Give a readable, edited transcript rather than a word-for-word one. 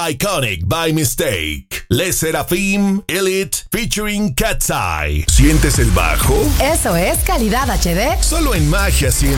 Iconic by Mistake. Les Seraphim Elite featuring Cat's Eye. ¿Sientes el bajo? Eso es calidad HD. Solo en Magia 100.